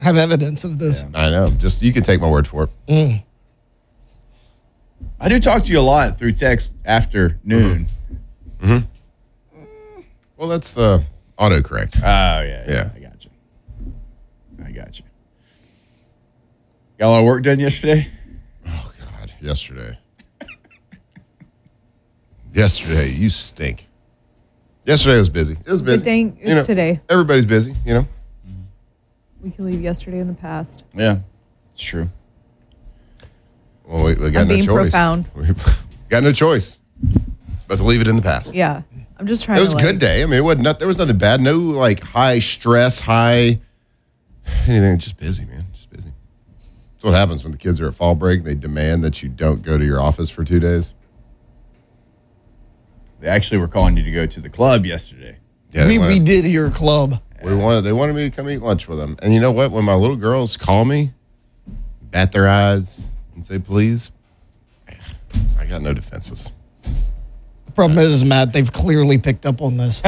have evidence of this. Yeah. I know. Just you can take my word for it. I do talk to you a lot through text after noon. Well, that's the autocorrect. Oh, yeah. I got you. Got a lot of work done yesterday? Oh, God. Yesterday. Yesterday, you stink. Yesterday was busy. It was busy. Good thing it's today. Everybody's busy, We can leave yesterday in the past. Yeah, it's true. Well, we got I'm no being choice. profound. We got no choice but to leave it in the past. Yeah. I'm just trying It was to a good day. I mean, there was nothing bad. No, high stress, high anything. Just busy, man. Just busy. That's what happens when the kids are at fall break. They demand that you don't go to your office for 2 days. They actually were calling you to go to the club yesterday. Yeah, We did hear club. They wanted me to come eat lunch with them. And you know what? When my little girls call me, bat their eyes, and say please, I got no defenses. The problem is, Matt, they've clearly picked up on this.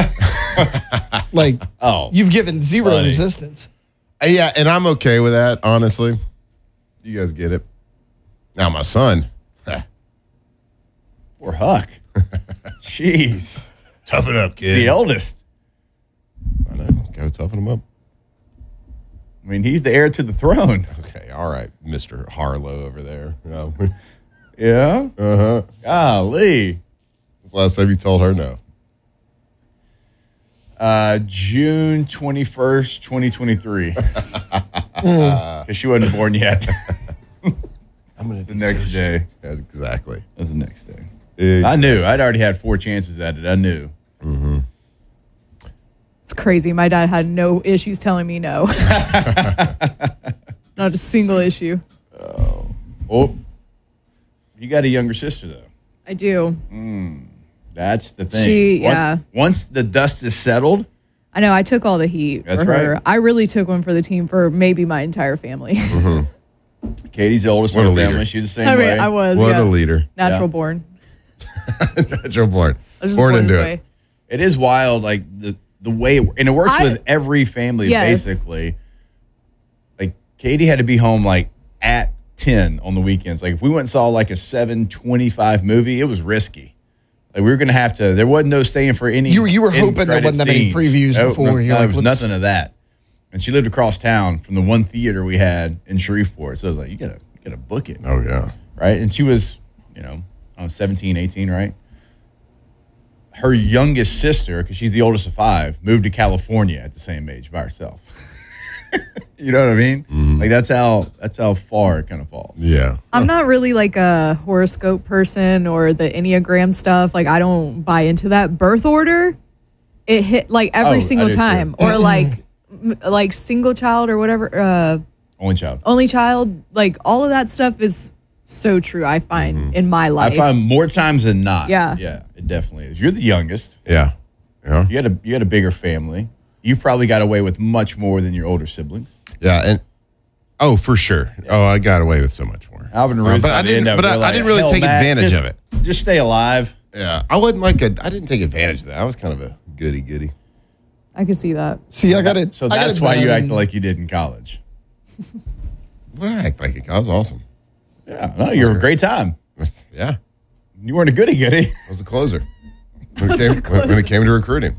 You've given zero resistance. Yeah, and I'm okay with that, honestly. You guys get it. Now, my son. Poor Huck. Jeez. Toughen up, kid. The eldest. I know. Got to toughen him up. I mean, he's the heir to the throne. Okay, all right, Mr. Harlow over there. Yeah? Uh-huh. Golly. When's the last time you told her no? June 21st, 2023. Because she wasn't born yet. The next day. Exactly. That was the next day. Exactly. I knew. I'd already had 4 chances at it. I knew. Mm-hmm. It's crazy. My dad had no issues telling me no. Not a single issue. Oh. Well, you got a younger sister, though. I do. That's the thing. Once the dust is settled. I know. I took all the heat That's for her. right. I really took one for the team for maybe my entire family. Katie's the oldest What in a the leader. family. She's the same I mean, way. I was. What yeah. a leader. Natural Yeah. born. Natural born. I was just Born born into this it. way. It is wild, like the way, and it works with every family, Yes. basically. Like, Katie had to be home, at 10 on the weekends. Like, if we went and saw, a 7:25 movie, it was risky. Like, we were going to have to, there wasn't no staying for any. You were hoping there wasn't that many previews before. There was nothing of that. And she lived across town from the one theater we had in Shreveport. So I was like, you gotta book it. Oh, yeah. Right? And she was, 17, 18, right? Her youngest sister, because she's the oldest of 5, moved to California at the same age by herself. You know what I mean? Mm-hmm. Like that's how far it kind of falls. Yeah. I'm not really a horoscope person or the Enneagram stuff. I don't buy into that. Birth order, it hit every single I do time. too. Or single child or whatever. Only child. Only child. All of that stuff is so true, I find, in my life. I find more times than not. Yeah. Yeah, it definitely is. You're the youngest. Yeah. Yeah. You had a bigger family. You probably got away with much more than your older siblings. Yeah. And for sure. Yeah. Oh, I got away with so much more. Alvin and Ruth, but I didn't really take advantage of it. Just stay alive. Yeah. I wasn't I didn't take advantage of that. I was kind of a goody. I could see that. See, I got it. So that's why you acted like you did in college. What did I act like? I was awesome. Yeah. No, you were a great time. Yeah. You weren't a goody. I was the closer. When it came to recruiting,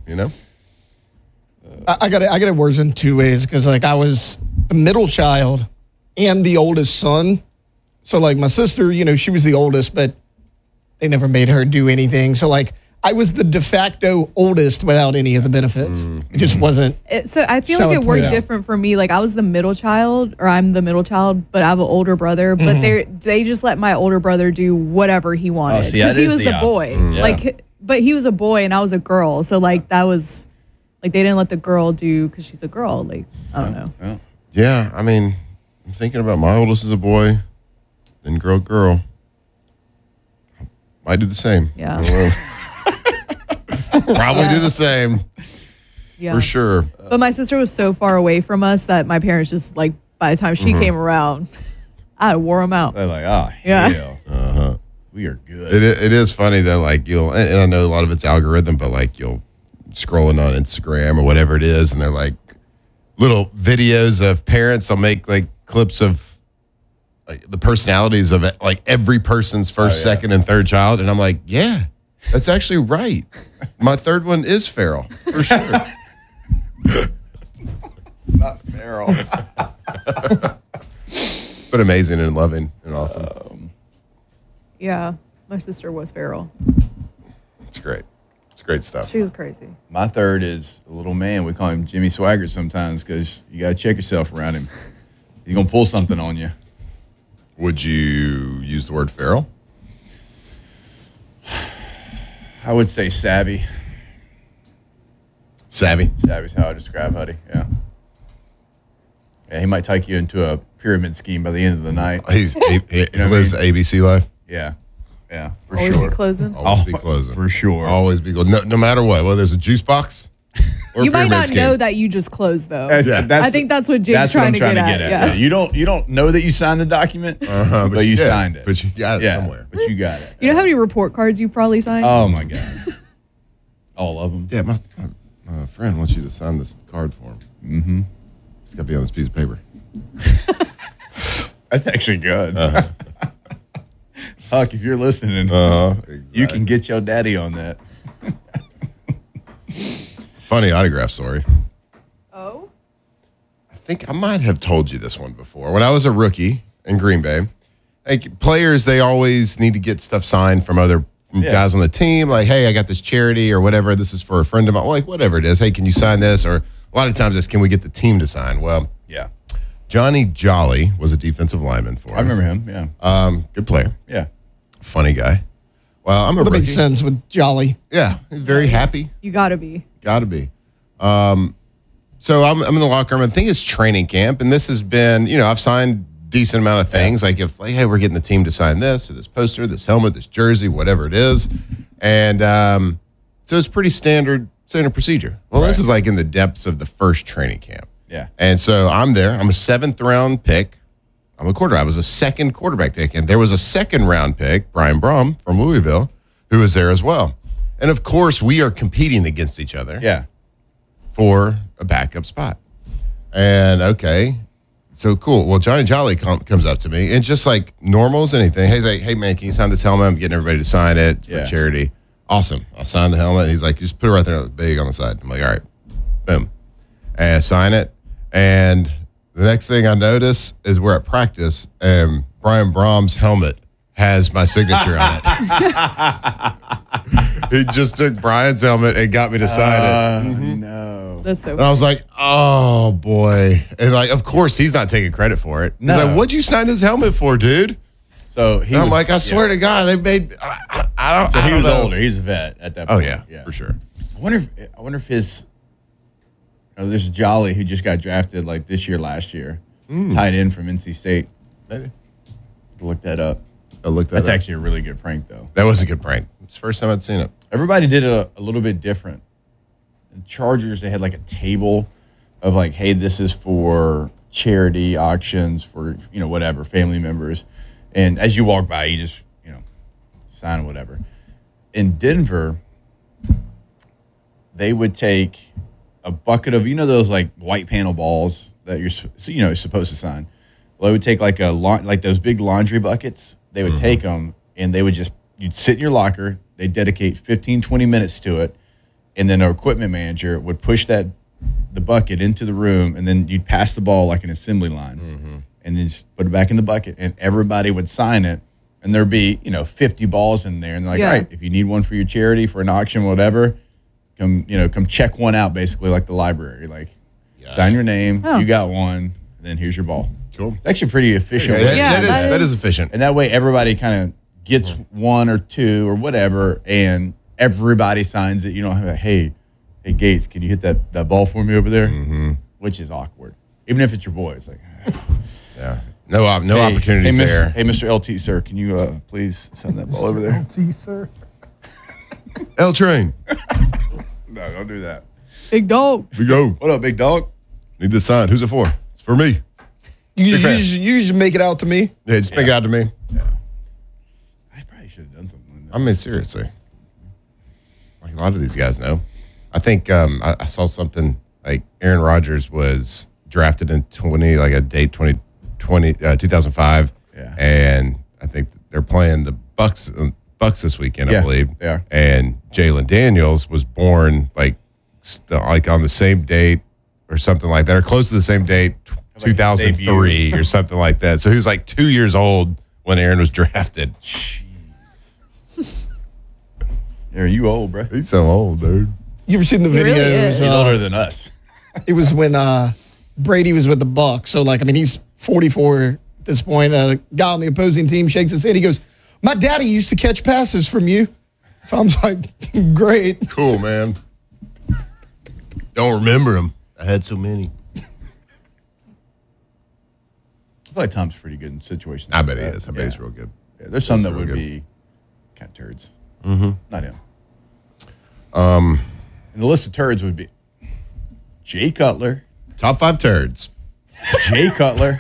I got it worse in 2 ways because I was the middle child and the oldest son. So my sister, she was the oldest, but they never made her do anything. So I was the de facto oldest without any of the benefits. It just wasn't. So I feel So like it it played worked out. different for me. I was the middle child, or I'm the middle child, but I have an older brother. But they just let my older brother do whatever he wanted see, that he is was the the opposite. boy. Yeah. But he was a boy and I was a girl. So that was they didn't let the girl do because she's a girl. I don't know. Yeah. Yeah. I mean, I'm thinking about my oldest is a boy, then girl. Might do the same. Yeah. I don't know. Probably do the same. Yeah. For sure. But my sister was so far away from us that my parents just by the time she came around, I wore them out. They're like, Yeah. hell. We are good. It is funny though, you'll, and I know a lot of it's algorithm, but you'll scrolling on Instagram or whatever it is, and they're like, little videos of parents. I'll make like clips of like the personalities of it, like every person's first, second, and third child, and I'm like, yeah, that's actually right. My third one is feral for sure. Not feral. But amazing and loving and awesome. Yeah, my sister was feral. It's great. It's great stuff. She was crazy. My third is a little man. We call him Jimmy Swaggart sometimes because you got to check yourself around him. He's going to pull something on you. Would you use the word feral? I would say savvy. Savvy. Savvy's how I describe Huddy. Yeah. Yeah, he might take you into a pyramid scheme by the end of the night. He lives ABC life. Yeah. Yeah, for Always sure. be closing. Always be closing. For sure. Always be closing. No matter what. Whether there's a juice box or You a might pyramid not scheme. know that you just closed though. Yeah. I think that's what Jake's what I'm trying to get at. Yeah. You don't know that you signed the document, but you did. signed it. But you got it yeah, somewhere. But you got it. You know how many report cards you probably signed? Oh my god, all of them. Yeah, my friend wants you to sign this card for him. Mm-hmm. It's got to be on this piece of paper. That's actually good. Huck, if you're listening, Exactly. you can get your daddy on that. Funny autograph story. Oh? I think I might have told you this one before. When I was a rookie in Green Bay, like players, they always need to get stuff signed from other guys on the team. Like, hey, I got this charity or whatever. This is for a friend of mine. Like, whatever it is. Hey, can you sign this? Or a lot of times it's, can we get the team to sign? Well, Yeah, Johnny Jolly was a defensive lineman for us. I remember him. Yeah, Good player. yeah. Funny guy. Well, I'm a That rookie. makes sense with Jolly. Yeah, very happy. You gotta be. Got to be. So I'm in the locker room. I think it's training camp, and this has been, I've signed decent amount of things. Like if, like, hey, we're getting the team to sign this or this poster, this helmet, this jersey, whatever it is, and so it's pretty standard procedure. Well, this is like in the depths of the first training camp. Yeah. And so I'm there. I'm a 7th round pick. I'm a quarterback. I was a second quarterback pick, and there was a 2nd round pick, Brian Brom from Louisville, who was there as well. And of course, we are competing against each other Yeah. for a backup spot. And okay, so cool. Well, Johnny Jolly comes up to me and just like normal as anything. He's like, hey man, can you sign this helmet? I'm getting everybody to sign it. It's for charity. Awesome. I'll sign the helmet. And he's like, just put it right there big on the side. I'm like, all right, boom. And I sign it. And the next thing I notice is we're at practice and Brian Brom's helmet has my signature on it. He just took Brian's helmet and got me to sign it. No. That's so And I was like, oh boy. And like, of course, he's not taking credit for it. He's No. like, what'd you sign his helmet for, dude? So And I'm like, I swear to God, they made, I don't So he don't was know. older. He's a vet at that Oh point. yeah, for sure. I wonder if his. There's Jolly who just got drafted like this year, last year, tight end from NC State. Maybe. Look that up. I looked that That's up. actually a really good prank, though. That was a good prank. It's the first time I'd seen it. Everybody did it a little bit different. The Chargers, they had like a table of like, hey, this is for charity auctions for, whatever, family members. And as you walk by, you just, sign whatever. In Denver, they would take a bucket of, those like white panel balls that you're supposed to sign. Well, they would take like like those big laundry buckets. They would take them and they would you'd sit in your locker. They'd dedicate 15, 20 minutes to it. And then our equipment manager would push the bucket into the room, and then you'd pass the ball like an assembly line and then just put it back in the bucket, and everybody would sign it. And there'd be, 50 balls in there. And they're like, all right, if you need one for your charity, for an auction, whatever, come check one out, basically like the library. Like, sign your name, you got one, and then here's your ball. Cool. It's actually pretty efficient. Yeah, that is efficient. And that way everybody kind of gets one or two or whatever, and everybody signs it. You don't have hey Gates, can you hit that ball for me over there? Which is awkward. Even if it's your boy, it's like, Yeah. No opportunities there. Hey, Mr. LT, sir, can you please send that ball over there? LT, sir. L Train. No, don't do that. big dog. We go. What up, big dog? Need this sign. Who's it for? It's for me. You just make it out to me. Yeah, just make it out to me. I probably should have done something like that. I mean, seriously. Like a lot of these guys know. I think I saw something like Aaron Rodgers was drafted in 2005. Yeah. And I think they're playing the Bucks this weekend, I Yeah, believe. they are. And Jalen Daniels was born like on the same date or something like that, or close to the same date, Like his 2003 or something like that. So he was like 2 years old when Aaron was drafted. Aaron, you old, bro. He's so old, dude. You ever seen the He really videos? is. He's older than us. It was when Brady was with the Bucks. So, like, I mean, he's 44 at this point. A guy on the opposing team shakes his head. He goes, "My daddy used to catch passes from you." So I'm like, "Great." Cool, man. Don't remember him. I had so many. I feel like Tom's pretty good in situations. I like bet he that. is. I bet he's real good. Yeah, there's some that real would good. be kind of turds. Mm-hmm. Not him. Um, And the list of turds would be Jay Cutler, top 5 turds. Jay Cutler,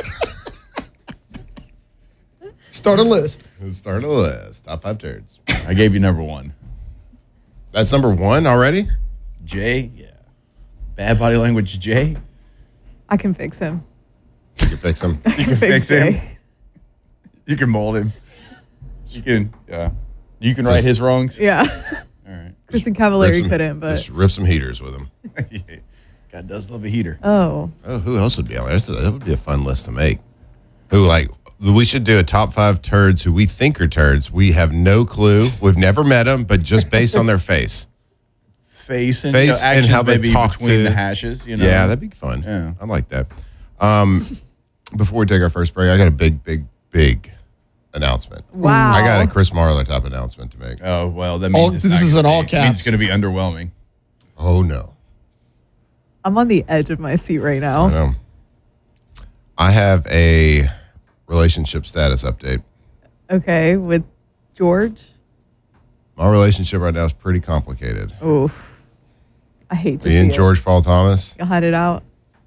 Start a list. Let's start a list. Top 5 turds. I gave you number 1. That's number 1 already? Jay, yeah. Bad body language, Jay. I can fix him. You can fix him. You can Fix fix him. Jay. You can mold him. You can, yeah. You can right his wrongs. Yeah. All right. Kristen Rip Cavallari some- couldn't, but Just rip some heaters with him. God does love a heater. oh, Oh, who else would be on there? That would be a fun list to make. Who, like, we should do a top 5 turds who we think are turds. We have no clue. We've never met them, but just based on their face. Face and, Face and actions how they maybe talk between to- the hashes. You know? Yeah, that'd be fun. Yeah. I like that. Before we take our first break, I got a big announcement. wow. I got a Chris Marler type announcement to make. Oh, well, that All- means this is in all caps. It's going to be underwhelming. Oh, no. I'm on the edge of my seat right I now. know. I have a relationship status update. Okay, with George. My relationship right now is pretty complicated. Oof. I hate to Me see and it. George Paul Thomas, You'll hide it out.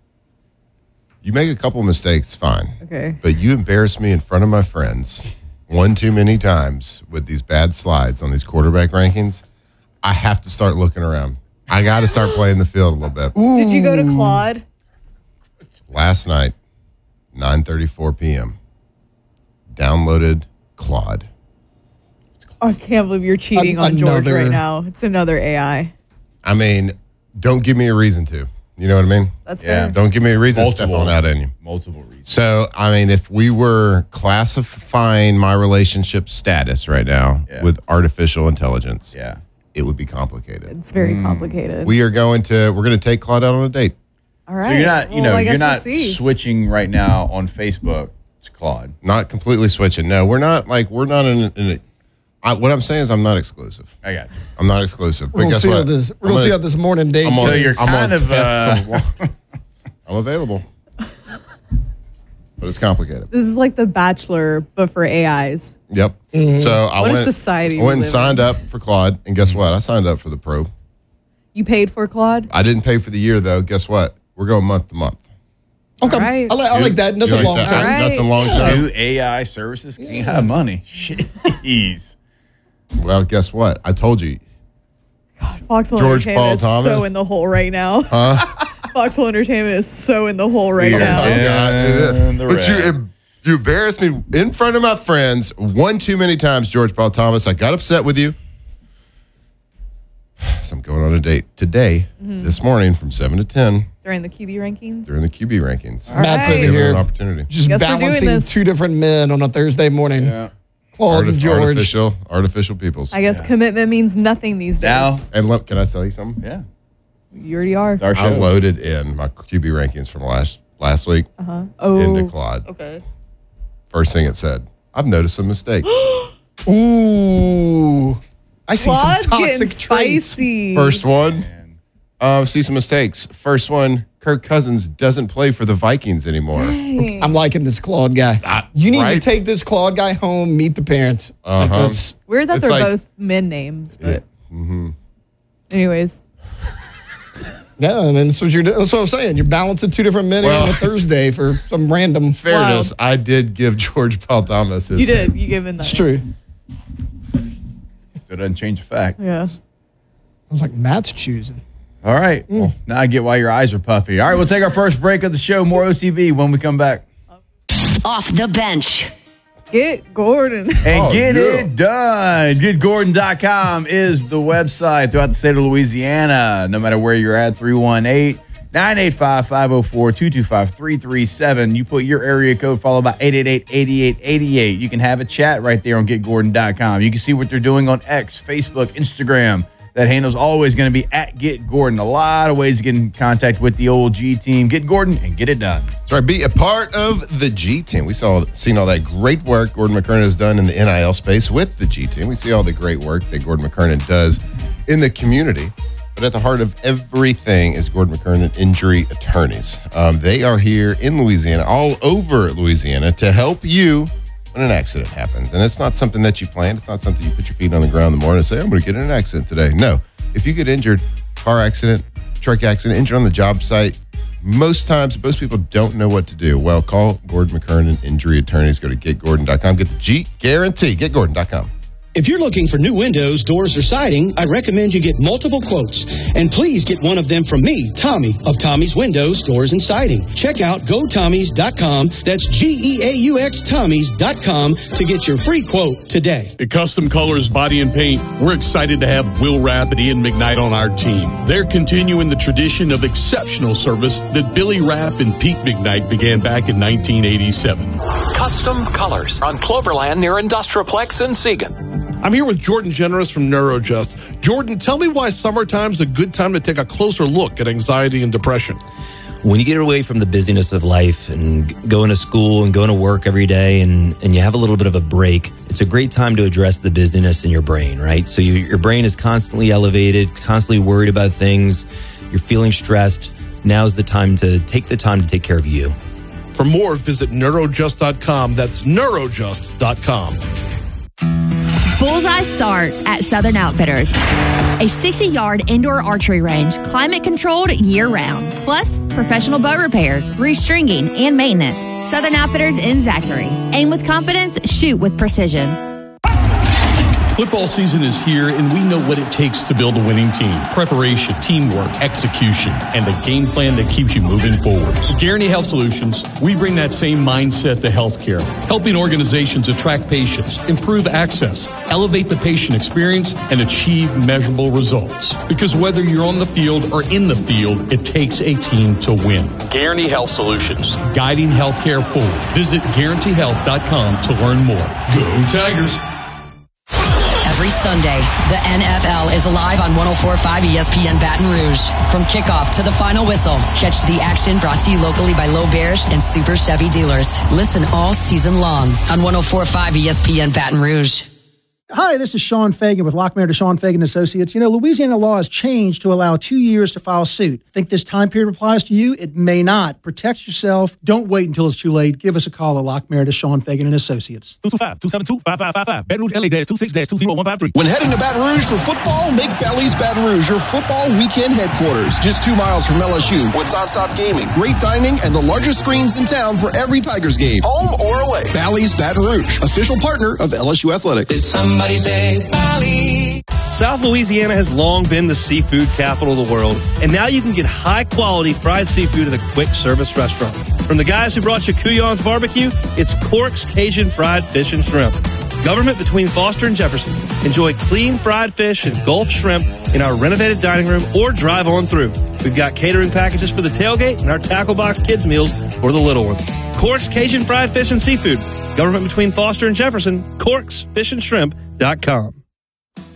you make a couple mistakes, fine. Okay. But you embarrass me in front of my friends one too many times with these bad slides on these quarterback rankings. I have to start looking around. I got to start playing the field a little bit. Did you go to Claude? Last night, 9:34 p.m., downloaded Claude. I can't believe you're cheating on George Another- right now. It's another AI. I mean, don't give me a reason to. You know what I mean? That's Yeah. fair. Don't give me a reason to step on out on you. Multiple reasons. So, I mean, if we were classifying my relationship status right now Yeah. with artificial intelligence, Yeah. it would be complicated. It's very complicated. We're going to take Claude out on a date. All right. So you're not, Well, I guess you're we'll not see. switching right now on Facebook to Claude. Not completely switching. No, we're not what I'm saying is I'm not exclusive. I got you. I'm not exclusive. But We'll guess see how what? this. I'm We'll see gonna- how this morning date. I'm So on- you're I'm on kind of, tests I'm available. But it's complicated. This is like The Bachelor, but for AIs. Yep. So I What a went, society I we went and live signed in. up for Claude, and guess what? I signed up for the Pro. You paid for Claude? I didn't pay for the year though. Guess what? We're going month to month. Okay, All right. I like that. You Nothing like long that? term. All right. Nothing long term. New AI services can't have money. Jeez. Well, guess what? I told you. God, Foxhole George Entertainment Paul is Thomas? so in the hole right now. Foxhole Entertainment is so in the hole right We are now. dead. God, it is. And the But rest. you embarrassed me in front of my friends one too many times, George Paul Thomas. I got upset with you. So I'm going on a date today, this morning from 7 to 10 During the QB rankings? during the QB rankings. Matt's right. over Give them here an opportunity. just Guess we're doing balancing this. two different men on a Thursday morning. Yeah. Claude and George. Artificial peoples. I guess commitment means nothing these days. Now, And look, can I tell you something? yeah. You already are. It's our I show. loaded in my QB rankings from last week Oh. into Claude. Okay. First thing it said, I've noticed some mistakes. Ooh, I see Claude's some getting toxic traits. spicy. First one, And see some mistakes. First one, Kirk Cousins doesn't play for the Vikings anymore. Dang. I'm liking this Claude guy. You need to right? take this Claude guy home, meet the parents. Like, Uh-huh. that's- Weird that It's they're like- both men names, but Mm-hmm. anyways. yeah, I mean, that's what I'm saying. You're balancing two different men Well- on a Thursday for some random. Fairness, I did give George Paul Thomas his You did. name. You gave him that. It's true. still doesn't change the fact. Yeah. I was like, Matt's choosing. All right. Well, now I get why your eyes are puffy. All right, we'll take our first break of the show. More OCB when we come back. Off the bench. Get Gordon. And get it done. GetGordon.com is the website throughout the state of Louisiana. No matter where you're at, 318-985-504-225-337. You put your area code followed by 888-8888. You can have a chat right there on GetGordon.com. You can see what they're doing on X, Facebook, Instagram. That handle's always going to be at Get Gordon. A lot of ways to get in contact with the old G team. Get Gordon and get it done. That's right. Be a part of the G team. We seen all that great work Gordon McKernan has done in the NIL space with the G team. We see all the great work that Gordon McKernan does in the community. But at the heart of everything is Gordon McKernan Injury Attorneys. They are here in Louisiana, all over Louisiana, to help you when an accident happens. And it's not something that you plan. It's not something you put your feet on the ground in the morning and say, I'm going to get in an accident today. No. If you get injured, car accident, truck accident, injured on the job site, most people don't know what to do. Well, call Gordon McKernan Injury Attorneys. Go to GetGordon.com. Get the G guarantee. GetGordon.com. If you're looking for new windows, doors, or siding, I recommend you get multiple quotes. And please get one of them from me, Tommy, of Tommy's Windows, Doors, and Siding. Check out GoTommys.com. That's GEAUX Tommys.com to get your free quote today. At Custom Colors Body and Paint, we're excited to have Will Rapp and Ian McKnight on our team. They're continuing the tradition of exceptional service that Billy Rapp and Pete McKnight began back in 1987. Custom Colors on Cloverland near Industrialplex in Siegen. I'm here with Jordan Generous from NeuroJust. Jordan, tell me why summertime's a good time to take a closer look at anxiety and depression. When you get away from the busyness of life and going to school and going to work every day and you have a little bit of a break, it's a great time to address the busyness in your brain, right? So your brain is constantly elevated, constantly worried about things. You're feeling stressed. Now's the time to take care of you. For more, visit neurojust.com. That's neurojust.com. Bullseye Start at Southern Outfitters. A 60-yard indoor archery range, climate-controlled year-round. Plus, professional bow repairs, restringing, and maintenance. Southern Outfitters in Zachary. Aim with confidence, shoot with precision. Football season is here, and we know what it takes to build a winning team. Preparation, teamwork, execution, and a game plan that keeps you moving forward. At Guarantee Health Solutions, we bring that same mindset to healthcare, helping organizations attract patients, improve access, elevate the patient experience, and achieve measurable results. Because whether you're on the field or in the field, it takes a team to win. Guarantee Health Solutions. Guiding healthcare forward. Visit GuaranteeHealth.com to learn more. Go Tigers! Every Sunday, the NFL is live on 104.5 ESPN Baton Rouge. From kickoff to the final whistle, catch the action brought to you locally by Low Bears and Super Chevy dealers. Listen all season long on 104.5 ESPN Baton Rouge. Hi, this is Sean Fagan with Lockmayer DeShawn Fagan Associates. You know, Louisiana law has changed to allow 2 years to file suit. Think this time period applies to you? It may not. Protect yourself. Don't wait until it's too late. Give us a call at Lockmayer DeShawn Fagan Associates. 225-272-5555. Baton Rouge, LA, -26-20153. When heading to Baton Rouge for football, make Bally's Baton Rouge your football weekend headquarters. Just 2 miles from LSU with nonstop gaming, great dining, and the largest screens in town for every Tigers game, home or away. Bally's Baton Rouge, official partner of LSU Athletics. South Louisiana has long been the seafood capital of the world, and now you can get high-quality fried seafood at a quick-service restaurant. From the guys who brought you Couillon's Barbecue, it's Cork's Cajun Fried Fish and Shrimp. Government between Foster and Jefferson. Enjoy clean fried fish and Gulf shrimp in our renovated dining room or drive on through. We've got catering packages for the tailgate and our tackle box kids meals for the little ones. Cork's Cajun Fried Fish and Seafood. Government between Foster and Jefferson, CorksFishandShrimp.com.